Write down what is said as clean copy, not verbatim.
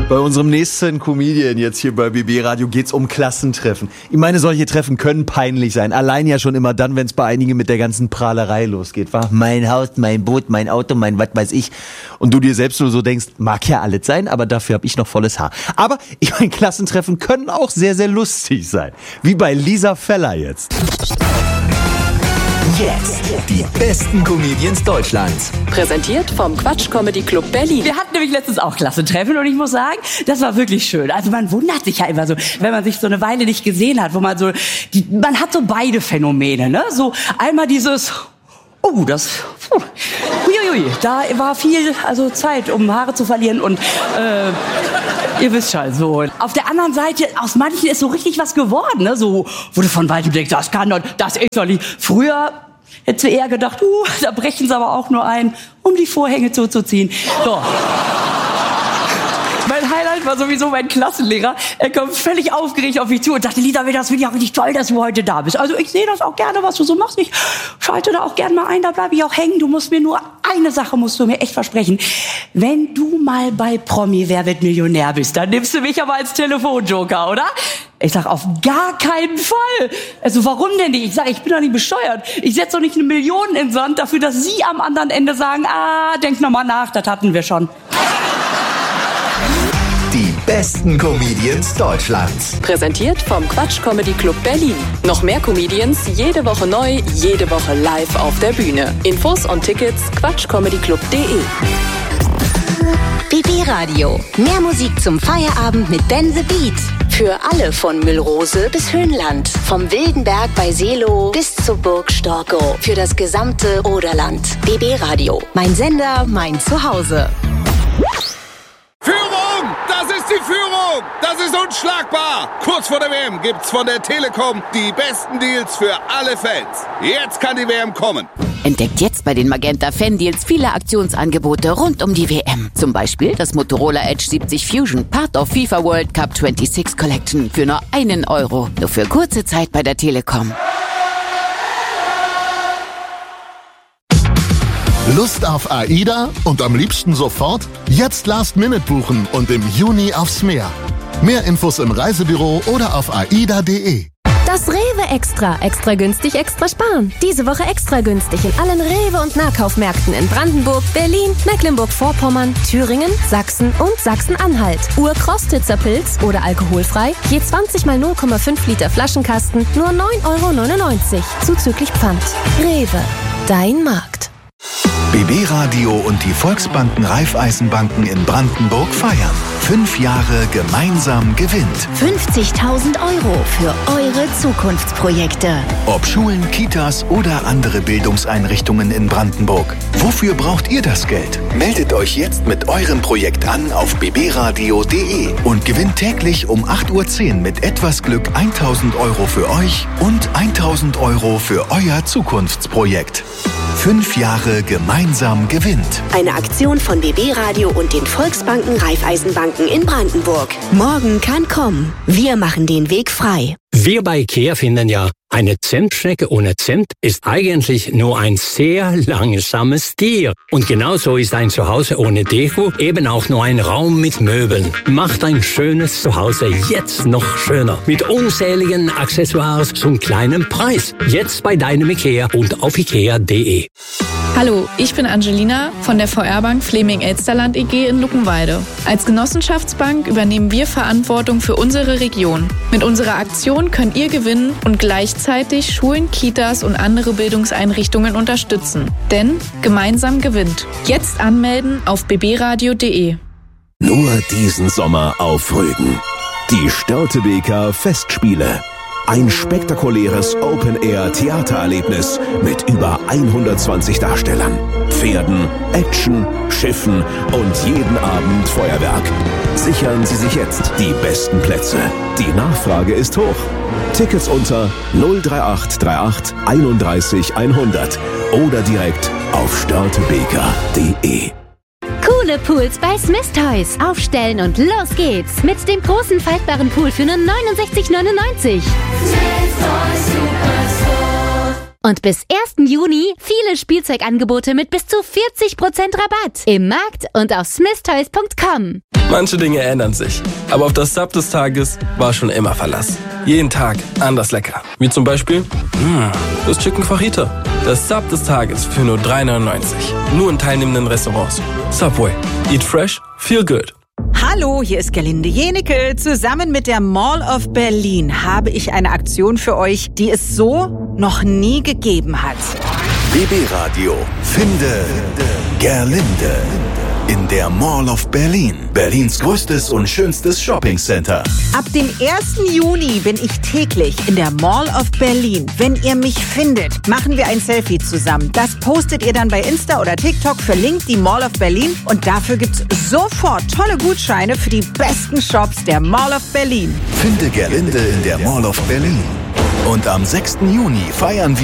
Bei unserem nächsten Comedian jetzt hier bei BB Radio geht's um Klassentreffen. Ich meine, solche Treffen können peinlich sein. Allein ja schon immer dann, wenn es bei einigen mit der ganzen Prahlerei losgeht. Wa? Mein Haus, mein Boot, mein Auto, mein was weiß ich. Und du dir selbst nur so denkst, mag ja alles sein, aber dafür habe ich noch volles Haar. Aber ich meine, Klassentreffen können auch sehr, sehr lustig sein. Wie bei Lisa Feller jetzt. Jetzt die besten Comedians Deutschlands. Präsentiert vom Quatsch Comedy Club Berlin. Wir hatten nämlich letztens auch Klassentreffen und ich muss sagen, das war wirklich schön. Also man wundert sich ja immer so, wenn man sich so eine Weile nicht gesehen hat, wo man so, man hat so beide Phänomene, ne? So einmal dieses, da war viel, also Zeit, um Haare zu verlieren und ihr wisst schon, so. Auf der anderen Seite, aus manchen ist so richtig was geworden, ne? So, wo du von weitem denkst, das ist doch nicht. Früher hättest du eher gedacht, da brechen sie aber auch nur ein, um die Vorhänge zuzuziehen. So. Mein Highlight war sowieso mein Klassenlehrer. Er kommt völlig aufgeregt auf mich zu und dachte, Lisa, das finde ich auch richtig toll, dass du heute da bist. Also ich sehe das auch gerne, was du so machst. Ich schalte da auch gerne mal ein, da bleibe ich auch hängen. Du musst mir nur eine Sache, musst du mir echt versprechen. Wenn du mal bei Promi Wer wird Millionär bist, dann nimmst du mich aber als Telefonjoker, oder? Ich sag, auf gar keinen Fall. Also warum denn nicht? Ich sag, ich bin doch nicht bescheuert. Ich setze doch nicht 1 Million in den Sand dafür, dass Sie am anderen Ende sagen, denk noch mal nach, das hatten wir schon. Die besten Comedians Deutschlands. Präsentiert vom Quatsch Comedy Club Berlin. Noch mehr Comedians, jede Woche neu, jede Woche live auf der Bühne. Infos und Tickets quatschcomedyclub.de. BB Radio. Mehr Musik zum Feierabend mit Ben the Beat. Für alle von Müllrose bis Höhenland. Vom Wildenberg bei Seelow bis zur Burg Storkow. Für das gesamte Oderland. BB Radio. Mein Sender, mein Zuhause. Führung! Das ist die Führung! Das ist unschlagbar! Kurz vor der WM gibt's von der Telekom die besten Deals für alle Fans. Jetzt kann die WM kommen. Entdeckt jetzt bei den Magenta Fan-Deals viele Aktionsangebote rund um die WM. Zum Beispiel das Motorola Edge 70 Fusion, Part of FIFA World Cup 26 Collection für nur €1. Nur für kurze Zeit bei der Telekom. Lust auf AIDA und am liebsten sofort? Jetzt Last-Minute buchen und im Juni aufs Meer. Mehr Infos im Reisebüro oder auf aida.de. Das Rewe Extra. Extra günstig, extra sparen. Diese Woche extra günstig in allen Rewe- und Nahkaufmärkten in Brandenburg, Berlin, Mecklenburg-Vorpommern, Thüringen, Sachsen und Sachsen-Anhalt. Urkrostitzer Pilz oder alkoholfrei, je 20 mal 0,5 Liter Flaschenkasten, nur €9,99. Zuzüglich Pfand. Rewe. Dein Markt. BB Radio und die Volksbanken Raiffeisenbanken in Brandenburg feiern. 5 Jahre gemeinsam gewinnt. 50.000 € für eure Zukunftsprojekte. Ob Schulen, Kitas oder andere Bildungseinrichtungen in Brandenburg. Wofür braucht ihr das Geld? Meldet euch jetzt mit eurem Projekt an auf bbradio.de und gewinnt täglich um 8:10 Uhr mit etwas Glück 1.000 € für euch und 1.000 € für euer Zukunftsprojekt. 5 Jahre gemeinsam gewinnt. Eine Aktion von BB Radio und den Volksbanken Raiffeisenbanken in Brandenburg. Morgen kann kommen. Wir machen den Weg frei. Wir bei IKEA finden ja, eine Zentschnecke ohne Zent ist eigentlich nur ein sehr langsames Tier. Und genauso ist ein Zuhause ohne Deko eben auch nur ein Raum mit Möbeln. Macht ein schönes Zuhause jetzt noch schöner. Mit unzähligen Accessoires zum kleinen Preis. Jetzt bei deinem IKEA und auf ikea.de. Hallo, ich bin Angelina von der VR-Bank Fleming-Elsterland EG in Luckenwalde. Als Genossenschaftsbank übernehmen wir Verantwortung für unsere Region. Mit unserer Aktion könnt ihr gewinnen und gleichzeitig Schulen, Kitas und andere Bildungseinrichtungen unterstützen. Denn gemeinsam gewinnt. Jetzt anmelden auf bbradio.de. Nur diesen Sommer auf Rügen. Die Störtebeker Festspiele. Ein spektakuläres Open-Air-Theatererlebnis mit über 120 Darstellern, Pferden, Action, Schiffen und jeden Abend Feuerwerk. Sichern Sie sich jetzt die besten Plätze. Die Nachfrage ist hoch. Tickets unter 03838 31 100 oder direkt auf störtebeker.de. Coole Pools bei Smith Toys. Aufstellen und los geht's. Mit dem großen faltbaren Pool für nur 69,99. Und bis 1. Juni viele Spielzeugangebote mit bis zu 40% Rabatt. Im Markt und auf smithtoys.com. Manche Dinge ändern sich, aber auf das Sub des Tages war schon immer Verlass. Jeden Tag anders lecker. Wie zum Beispiel das Chicken Fajita. Das Sub des Tages für nur $3,99. Nur in teilnehmenden Restaurants. Subway. Eat fresh, feel good. Hallo, hier ist Gerlinde Jenecke. Zusammen mit der Mall of Berlin habe ich eine Aktion für euch, die es so noch nie gegeben hat. BB Radio. Finde Gerlinde. In der Mall of Berlin. Berlins größtes und schönstes Shoppingcenter. Ab dem 1. Juni bin ich täglich in der Mall of Berlin. Wenn ihr mich findet, machen wir ein Selfie zusammen. Das postet ihr dann bei Insta oder TikTok, verlinkt die Mall of Berlin und dafür gibt's sofort tolle Gutscheine für die besten Shops der Mall of Berlin. Finde Gerlinde in der Mall of Berlin. Und am 6. Juni feiern wir